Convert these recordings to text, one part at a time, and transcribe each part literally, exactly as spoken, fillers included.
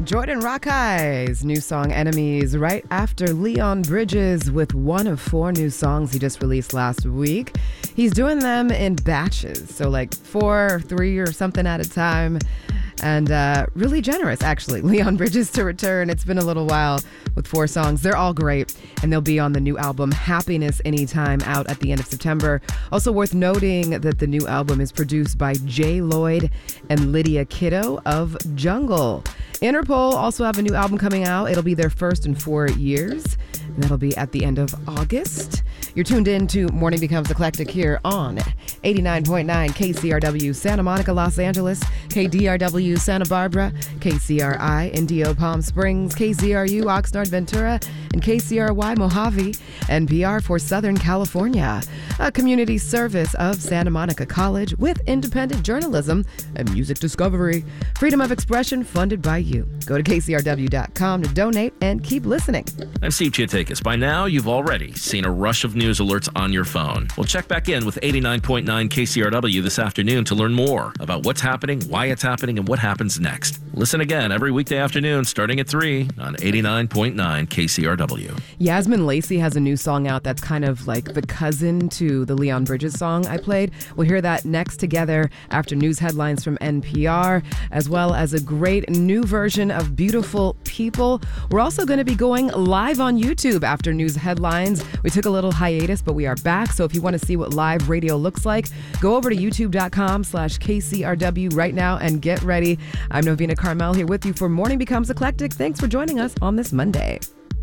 Jordan Rakai's new song Enemies, right after Leon Bridges with one of four new songs he just released last week. He's doing them in batches, so like four or three or something at a time. And uh, really generous, actually. Leon Bridges to return. It's been a little while with four songs. They're all great, and they'll be on the new album Happiness Anytime, out at the end of September. Also worth noting that the new album is produced by Jay Lloyd and Lydia Kiddo of Jungle. Interpol also have a new album coming out. It'll be their first in four years, and that'll be at the end of August. You're tuned in to Morning Becomes Eclectic here on eighty-nine point nine K C R W Santa Monica, Los Angeles, K D R W Santa Barbara, K C R I Indio Palm Springs, K C R U Oxnard Ventura, and K C R Y Mojave, N P R for Southern California. A community service of Santa Monica College with independent journalism and music discovery. Freedom of expression funded by you. Go to K C R W dot com to donate and keep listening. I'm Steve Chiatakis. By now, you've already seen a rush of news alerts on your phone. We'll check back in with eighty-nine point nine K C R W this afternoon to learn more about what's happening, why it's happening, and what happens next. Listen again every weekday afternoon starting at three on eighty-nine point nine K C R W. Yasmin Lacey has a new song out that's kind of like the cousin to the Leon Bridges song I played. We'll hear that next together after news headlines from N P R, as well as a great new version of Beautiful People. We're also going to be going live on YouTube after news headlines. We took a little hiatus, but we are back. So if you want to see what live radio looks like, go over to youtube.com slash KCRW right now and get ready. I'm Novena Carmel here with you for Morning Becomes Eclectic. Thanks for joining us on this Monday.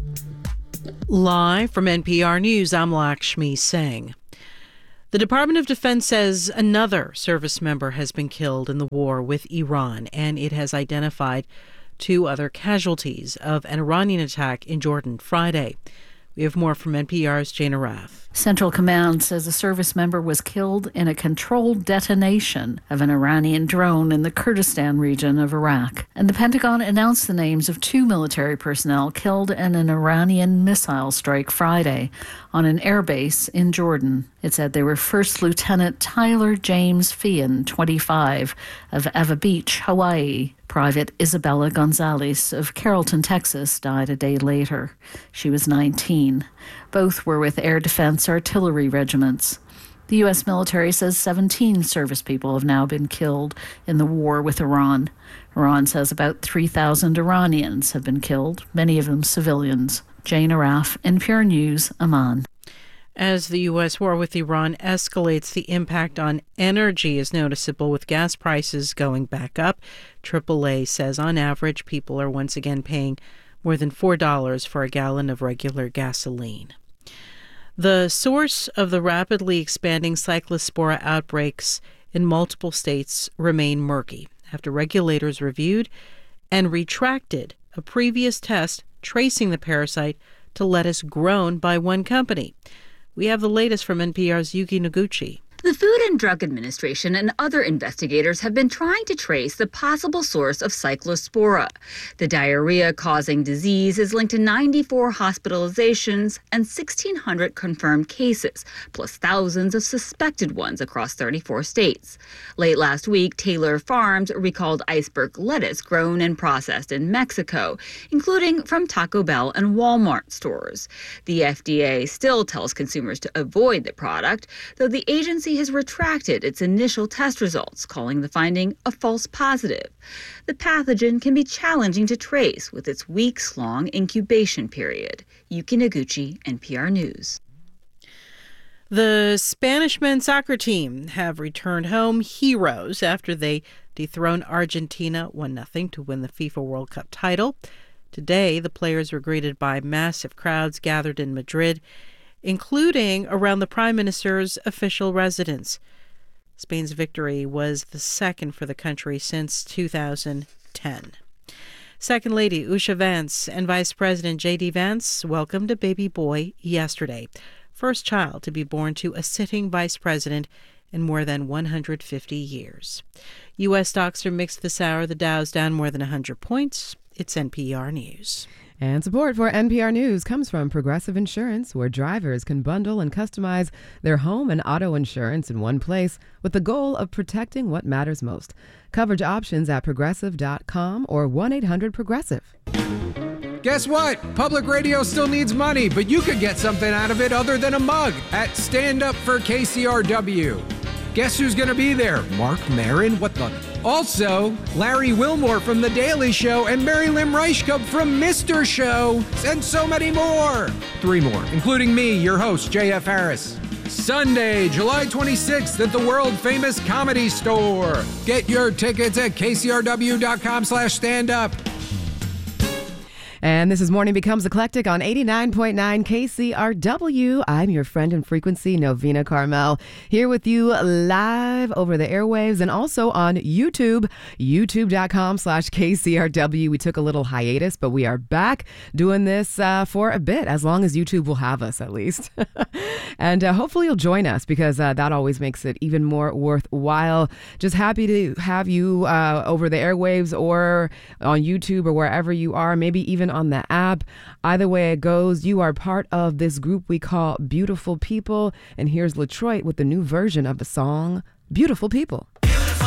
Live from N P R News, I'm Lakshmi Singh. The Department of Defense says another service member has been killed in the war with Iran, and it has identified two other casualties of an Iranian attack in Jordan Friday. We have more from N P R's Jane Arraf. Central Command says a service member was killed in a controlled detonation of an Iranian drone in the Kurdistan region of Iraq. And the Pentagon announced the names of two military personnel killed in an Iranian missile strike Friday on an airbase in Jordan. It said they were First Lieutenant Tyler James Feehan, twenty-five, of Eva Beach, Hawaii. Private Isabella Gonzalez of Carrollton, Texas, died a day later. She was nineteen. Both were with Air Defense Artillery regiments. The U S military says seventeen service people have now been killed in the war with Iran. Iran says about three thousand Iranians have been killed, many of them civilians. Jane Arraf, N P R News, Amman. As the U S war with Iran escalates, the impact on energy is noticeable, with gas prices going back up. triple A says on average, people are once again paying more than four dollars for a gallon of regular gasoline. The source of the rapidly expanding cyclospora outbreaks in multiple states remain murky after regulators reviewed and retracted a previous test tracing the parasite to lettuce grown by one company. We have the latest from N P R's Yuki Noguchi. The Food and Drug Administration and other investigators have been trying to trace the possible source of cyclospora. The diarrhea-causing disease is linked to ninety-four hospitalizations and sixteen hundred confirmed cases, plus thousands of suspected ones across thirty-four states. Late last week, Taylor Farms recalled iceberg lettuce grown and processed in Mexico, including from Taco Bell and Walmart stores. The F D A still tells consumers to avoid the product, though the agency has retracted its initial test results, calling the finding a false positive. The pathogen can be challenging to trace with its weeks-long incubation period. Yuki Noguchi, N P R News. The Spanish men's soccer team have returned home heroes after they dethroned Argentina one nothing to win the FIFA World Cup title. Today, the players were greeted by massive crowds gathered in Madrid, including around the Prime Minister's official residence. Spain's victory was the second for the country since two thousand ten. Second Lady Usha Vance and Vice President J D Vance welcomed a baby boy yesterday, first child to be born to a sitting vice president in more than one hundred fifty years. U S stocks are mixed this hour. The Dow's down more than one hundred points. It's N P R News. And support for N P R News comes from Progressive Insurance, where drivers can bundle and customize their home and auto insurance in one place with the goal of protecting what matters most. Coverage options at progressive dot com or one eight hundred progressive. Guess what? Public radio still needs money, but you could get something out of it other than a mug at Stand Up for K C R W. Guess who's going to be there? Mark Maron? What the? Also, Larry Wilmore from The Daily Show and Mary Lim Reichkup from Mister Show, and so many more. Three more, including me, your host, J F Harris. Sunday, July twenty-sixth at the world-famous Comedy Store. Get your tickets at k c r w dot com slash stand up. And this is Morning Becomes Eclectic on eighty-nine point nine K C R W. I'm your friend in frequency, Novena Carmel, here with you live over the airwaves and also on YouTube, youtube dot com slash K C R W. We took a little hiatus, but we are back doing this uh, for a bit, as long as YouTube will have us at least. And uh, hopefully you'll join us, because uh, that always makes it even more worthwhile. Just happy to have you uh, over the airwaves or on YouTube or wherever you are, maybe even on the app. Either way it goes, you are part of this group we call Beautiful People. And here's LaTroit with the new version of the song, Beautiful People.